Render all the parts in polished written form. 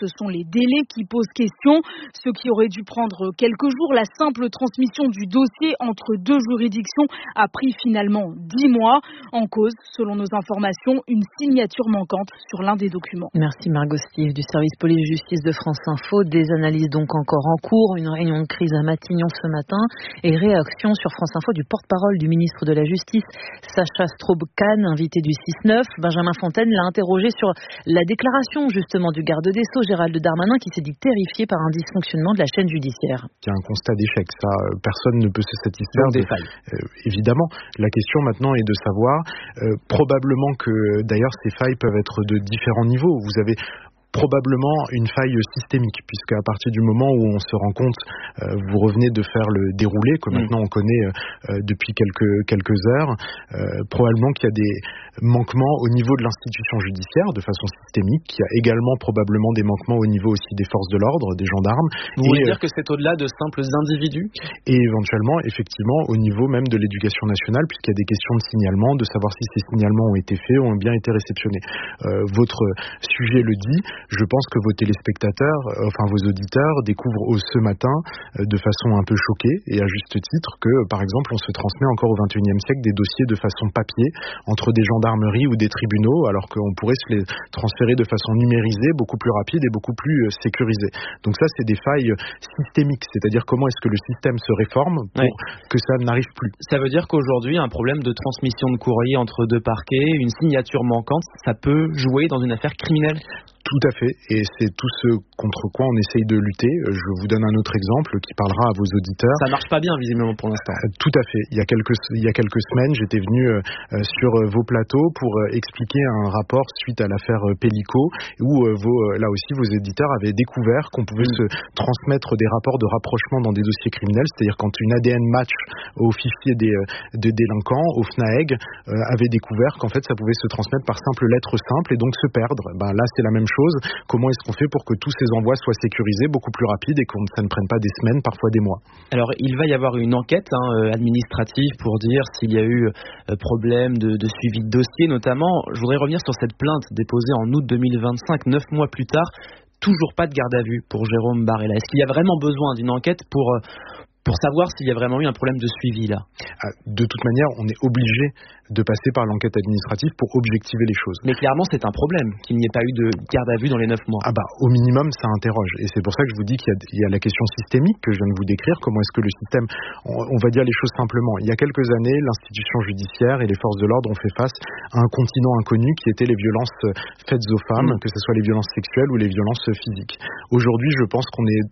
ce sont les délais qui posent question. Ce qui aurait dû prendre quelques jours, la simple transmission du dossier entre deux juridictions a pris finalement 10 mois. En cause, selon nos informations, une signature manquante sur l'un des documents. Merci Margot Steve du service police-justice de France Info. Des analyses donc encore en cours. Une réunion de crise à Matignon ce matin et réaction sur France Info du porte-parole du ministre de la Justice, Sacha Strauss-Kahn, invité du 6-9. Benjamin Fontaine l'a interrogé sur la déclaration justement du garde des Sceaux, Gérald Darmanin, qui s'est dit terrifié par un dysfonctionnement de la chaîne judiciaire. Il y a un constat d'échec, ça, personne ne peut se satisfaire des failles. Évidemment, la question maintenant est de savoir, probablement que d'ailleurs ces failles peuvent être de différents niveaux. Vous avez probablement une faille systémique, puisqu'à partir du moment où on se rend compte, vous revenez de faire le déroulé, que maintenant on connaît depuis quelques heures, probablement qu'il y a des manquements au niveau de l'institution judiciaire de façon systémique, qu'il y a également probablement des manquements au niveau aussi des forces de l'ordre, des gendarmes. Vous voulez dire que c'est au-delà de simples individus ? Et éventuellement, effectivement, au niveau même de l'éducation nationale, puisqu'il y a des questions de signalement, de savoir si ces signalements ont été faits, ont bien été réceptionnés. Votre sujet le dit. Je pense que vos téléspectateurs, vos auditeurs découvrent ce matin de façon un peu choquée et à juste titre que, par exemple, on se transmet encore au XXIe siècle des dossiers de façon papier entre des gendarmeries ou des tribunaux, alors qu'on pourrait se les transférer de façon numérisée, beaucoup plus rapide et beaucoup plus sécurisée. Donc ça, c'est des failles systémiques, c'est-à-dire comment est-ce que le système se réforme pour que ça n'arrive plus. Ça veut dire qu'aujourd'hui, un problème de transmission de courrier entre deux parquets, une signature manquante, ça peut jouer dans une affaire criminelle ? Tout à fait, et c'est tout ce contre quoi on essaye de lutter. Je vous donne un autre exemple qui parlera à vos auditeurs. Ça marche pas bien visiblement pour l'instant. Tout à fait. Il y a quelques semaines, j'étais venu sur vos plateaux pour expliquer un rapport suite à l'affaire Pellico, où là aussi vos éditeurs avaient découvert qu'on pouvait se transmettre des rapports de rapprochement dans des dossiers criminels, c'est-à-dire quand une ADN match au fichier des délinquants, au FNAEG, avait découvert qu'en fait ça pouvait se transmettre par simple lettre simple et donc se perdre. Là c'est la même chose. Comment est-ce qu'on fait pour que tous ces envois soient sécurisés, beaucoup plus rapides et que ça ne prenne pas des semaines, parfois des mois? Alors, il va y avoir une enquête administrative pour dire s'il y a eu problème de suivi de dossier, notamment. Je voudrais revenir sur cette plainte déposée en août 2025, 9 mois plus tard. Toujours pas de garde à vue pour Jérôme Barella. Est-ce qu'il y a vraiment besoin d'une enquête pour savoir s'il y a vraiment eu un problème de suivi là? De toute manière, on est obligé de passer par l'enquête administrative pour objectiver les choses. Mais clairement, c'est un problème qu'il n'y ait pas eu de garde à vue dans les 9 mois. Au minimum, ça interroge. Et c'est pour ça que je vous dis qu'il y a la question systémique que je viens de vous décrire. Comment est-ce que le système... On va dire les choses simplement. Il y a quelques années, l'institution judiciaire et les forces de l'ordre ont fait face à un continent inconnu qui était les violences faites aux femmes, que ce soit les violences sexuelles ou les violences physiques. Aujourd'hui, je pense qu'on est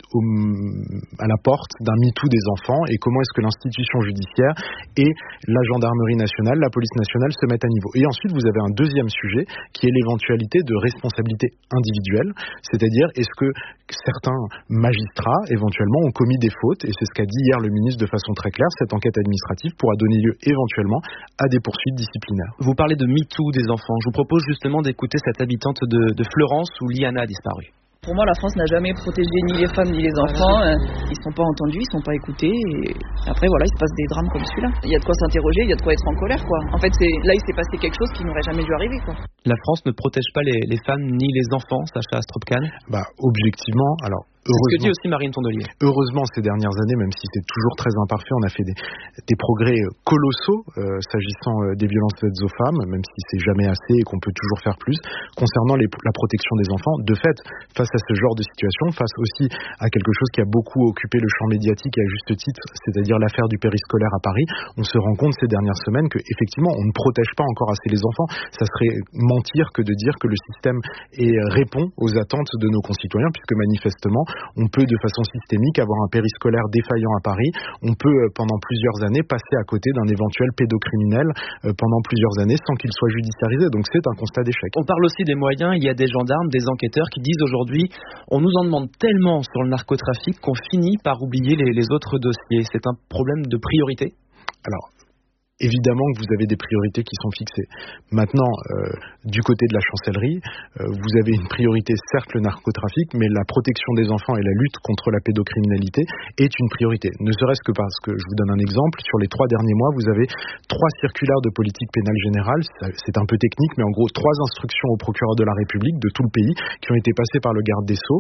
à la porte d'un MeToo des enfants, et comment est-ce que l'institution judiciaire et la gendarmerie nationale, la police nationale se mettent à niveau. Et ensuite, vous avez un deuxième sujet qui est l'éventualité de responsabilité individuelle, c'est-à-dire est-ce que certains magistrats éventuellement ont commis des fautes, et c'est ce qu'a dit hier le ministre de façon très claire. Cette enquête administrative pourra donner lieu éventuellement à des poursuites disciplinaires. Vous parlez de MeToo des enfants. Je vous propose justement d'écouter cette habitante de Fleurance où Liana a disparu. Pour moi, la France n'a jamais protégé ni les femmes ni les enfants. Ils ne sont pas entendus, ils ne sont pas écoutés. Et après, voilà, il se passe des drames comme celui-là. Il y a de quoi s'interroger, il y a de quoi être en colère, quoi. En fait, là, il s'est passé quelque chose qui n'aurait jamais dû arriver, quoi. La France ne protège pas les femmes ni les enfants, Sacha Strauss-Kahn ? Objectivement, alors... C'est ce que dit aussi Marine Tondelier. Heureusement, ces dernières années, même si c'est toujours très imparfait, on a fait des progrès colossaux s'agissant des violences faites aux femmes, même si c'est jamais assez et qu'on peut toujours faire plus. Concernant la protection des enfants, de fait, face à ce genre de situation, face aussi à quelque chose qui a beaucoup occupé le champ médiatique et à juste titre, c'est-à-dire l'affaire du périscolaire à Paris, on se rend compte ces dernières semaines que effectivement, on ne protège pas encore assez les enfants. Ça serait mentir que de dire que le système répond aux attentes de nos concitoyens, puisque manifestement, on peut de façon systémique avoir un périscolaire défaillant à Paris, on peut pendant plusieurs années passer à côté d'un éventuel pédocriminel pendant plusieurs années sans qu'il soit judiciarisé, donc c'est un constat d'échec. On parle aussi des moyens, il y a des gendarmes, des enquêteurs qui disent aujourd'hui on nous en demande tellement sur le narcotrafic qu'on finit par oublier les autres dossiers. C'est un problème de priorité ? Alors, évidemment que vous avez des priorités qui sont fixées. Maintenant, du côté de la chancellerie, vous avez une priorité, certes le narcotrafic, mais la protection des enfants et la lutte contre la pédocriminalité est une priorité. Ne serait-ce que parce que, je vous donne un exemple, sur les 3 derniers mois, vous avez 3 circulaires de politique pénale générale, c'est un peu technique, mais en gros 3 instructions au procureur de la République de tout le pays qui ont été passées par le garde des Sceaux